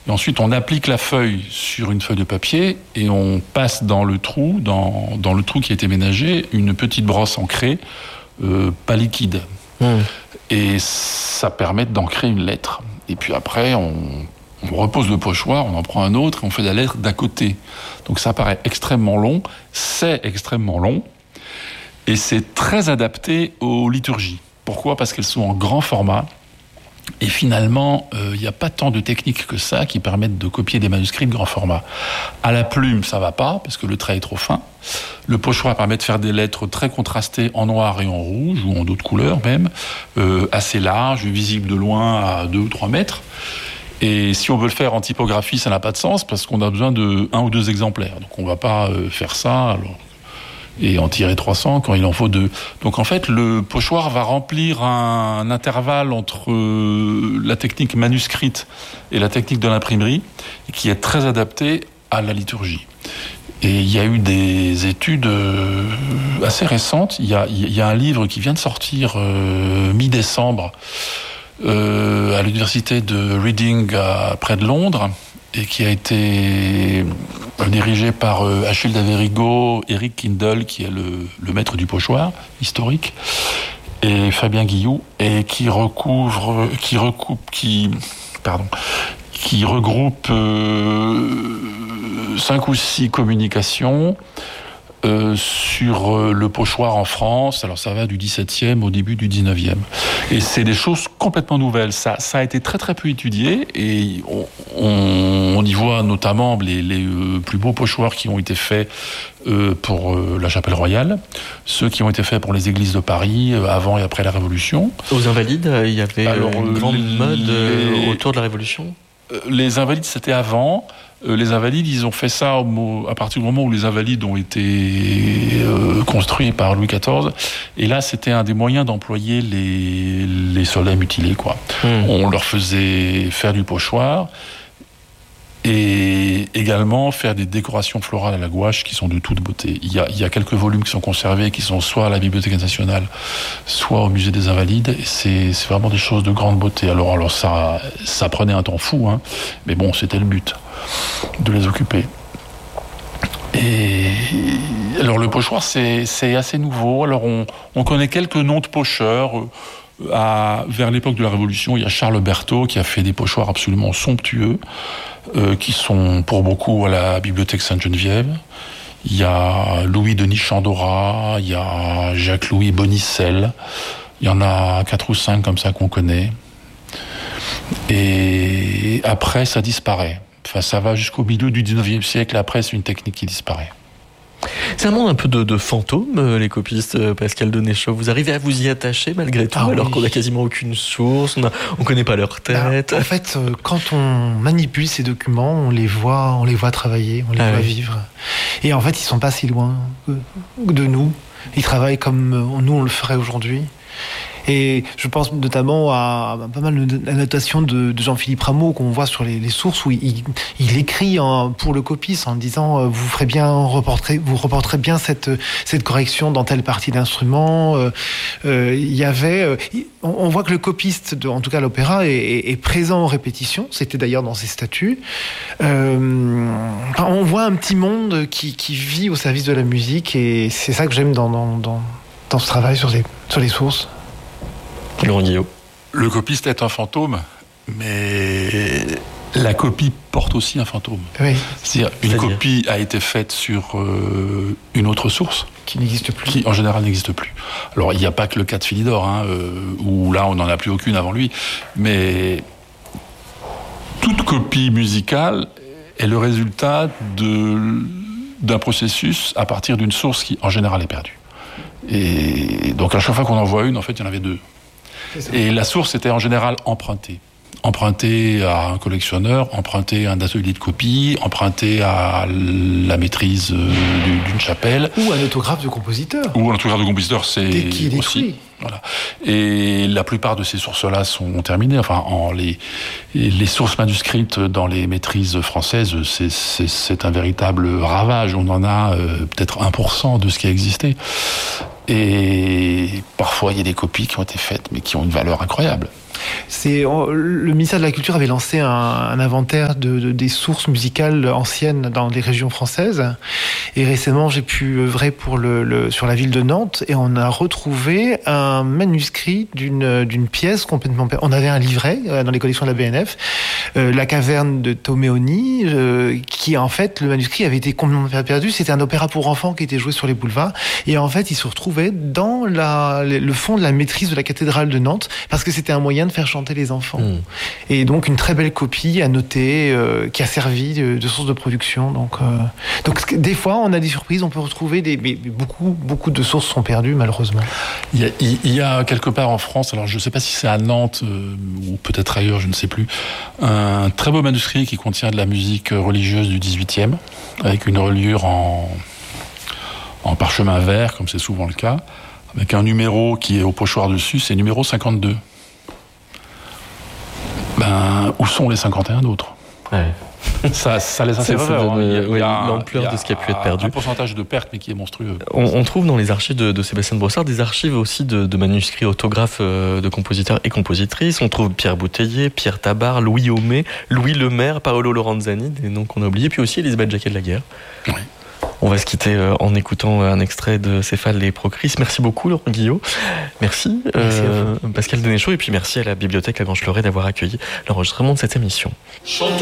Et ensuite, on applique la feuille sur une feuille de papier et on passe dans le trou qui a été ménagé, une petite brosse ancrée, pas liquide. Et ça permet d'ancrer une lettre. Et puis après, on repose le pochoir, on en prend un autre et on fait la lettre d'à côté. Donc ça paraît extrêmement long, c'est extrêmement long, et c'est très adapté aux liturgies. Pourquoi ? Parce qu'elles sont en grand format, et finalement, il n'y a pas tant de techniques que ça qui permettent de copier des manuscrits de grand format. À la plume, ça va pas, parce que le trait est trop fin. Le pochoir permet de faire des lettres très contrastées en noir et en rouge, ou en d'autres couleurs même, assez larges, visibles de loin à 2 ou 3 mètres. Et si on veut le faire en typographie, ça n'a pas de sens, parce qu'on a besoin de 1 ou 2 exemplaires. Donc on ne va pas faire ça et en tirer 300 quand il en faut 2. Donc en fait, le pochoir va remplir un intervalle entre la technique manuscrite et la technique de l'imprimerie, qui est très adaptée à la liturgie. Et il y a eu des études assez récentes. Il y a un livre qui vient de sortir mi-décembre à l'université de Reading, près de Londres, et qui a été dirigé par Achille Daverigo, Eric Kindle, qui est le maître du pochoir historique, et Fabien Guilloux, et qui regroupe 5 ou 6 communications sur le pochoir en France. Alors ça va du 17e au début du 19e. Et c'est des choses complètement nouvelles. Ça a été très très peu étudié, et on y voit notamment les plus beaux pochoirs qui ont été faits pour la Chapelle Royale, ceux qui ont été faits pour les églises de Paris avant et après la Révolution. Aux Invalides, il y avait une grande mode autour de la Révolution. Les Invalides, c'était avant. Les Invalides, ils ont fait ça à partir du moment où les Invalides ont été construits par Louis XIV. Et là, c'était un des moyens d'employer les soldats mutilés, quoi. On leur faisait faire du pochoir et également faire des décorations florales à la gouache qui sont de toute beauté. Il y a quelques volumes qui sont conservés, qui sont soit à la Bibliothèque nationale, soit au Musée des Invalides. Et c'est vraiment des choses de grande beauté. Alors ça prenait un temps fou, hein, mais bon, c'était le but de les occuper. Et alors le pochoir, c'est assez nouveau. Alors on connaît quelques noms de pocheurs. Vers l'époque de la Révolution, il y a Charles Berthaud qui a fait des pochoirs absolument somptueux, qui sont pour beaucoup à la Bibliothèque Sainte-Geneviève. Il y a Louis-Denis Chandora, il y a Jacques-Louis Bonicelle. Il y en a 4 ou 5 comme ça qu'on connaît. Et après, ça disparaît. Enfin, ça va jusqu'au milieu du 19e siècle. Après, c'est une technique qui disparaît. C'est un monde un peu de fantômes, les copistes, Pascal Denéchaud. Vous arrivez à vous y attacher malgré tout, alors qu'on n'a quasiment aucune source, on connaît pas leur tête. En fait, quand on manipule ces documents, on les voit travailler, on les voit vivre. Et en fait, ils sont pas si loin de nous. Ils travaillent comme nous, on le ferait aujourd'hui. Et je pense notamment à pas mal de notations de Jean-Philippe Rameau qu'on voit sur les sources où il écrit pour le copiste en disant vous reporterez bien cette correction dans telle partie d'instrument. On voit que le copiste, en tout cas l'opéra, est présent en répétition. C'était d'ailleurs dans ses statuts. On voit un petit monde qui vit au service de la musique, et c'est ça que j'aime dans ce travail sur les sources. Laurent Guillot. Le copiste est un fantôme, mais la copie porte aussi un fantôme. Oui. C'est-à-dire, une copie a été faite sur une autre source. Qui n'existe plus. Qui, en général, n'existe plus. Alors, il n'y a pas que le cas de Philidor, où là, on n'en a plus aucune avant lui. Mais toute copie musicale est le résultat d'un processus à partir d'une source qui, en général, est perdue. Et donc, à chaque fois qu'on en voit une, en fait, il y en avait 2. Et la source était en général empruntée. Empruntée à un collectionneur, empruntée à un atelier de copie, empruntée à la maîtrise d'une chapelle. Ou un autographe de compositeur. Ou un autographe de compositeur, c'est qui est aussi. détruit. Voilà. Et la plupart de ces sources-là sont terminées. Enfin, les sources manuscrites dans les maîtrises françaises, c'est un véritable ravage. On en a peut-être 1% de ce qui a existé. Et parfois, il y a des copies qui ont été faites, mais qui ont une valeur incroyable. Le ministère de la Culture avait lancé un inventaire des sources musicales anciennes dans les régions françaises. Et récemment, j'ai pu œuvrer sur la ville de Nantes et on a retrouvé un manuscrit d'une pièce complètement perdue. On avait un livret dans les collections de la BNF, La caverne de Toméoni, qui en fait, le manuscrit avait été complètement perdu. C'était un opéra pour enfants qui était joué sur les boulevards. Et en fait, il se retrouvait dans le fond de la maîtrise de la cathédrale de Nantes parce que c'était un moyen de faire chanter les enfants. Et donc une très belle copie à noter qui a servi de source de production. Donc des fois on a des surprises, on peut retrouver beaucoup de sources sont perdues malheureusement. Il y a quelque part en France, alors je ne sais pas si c'est à Nantes ou peut-être ailleurs, je ne sais plus, un très beau manuscrit qui contient de la musique religieuse du XVIIIe avec une reliure en parchemin vert comme c'est souvent le cas, avec un numéro qui est au pochoir dessus, c'est numéro 52. Où sont les 51 d'autres ? Ça laisse assez peur. Il y a l'ampleur de ce qui a pu être perdu. Un pourcentage de perte, mais qui est monstrueux. On trouve dans les archives de Sébastien de Brossard des archives aussi de manuscrits autographes de compositeurs et compositrices. On trouve Pierre Bouteiller, Pierre Tabar, Louis Homais, Louis Lemaire, Paolo Lorenzani, des noms qu'on a oubliés, puis aussi Elisabeth Jacquet de la Guerre. Oui. On va se quitter en écoutant un extrait de Céphale et Procris. Merci beaucoup, Laurent Guillot. Merci Pascal Denéchaud. Et puis merci à la Bibliothèque Lagrange-Fleuret d'avoir accueilli l'enregistrement de cette émission.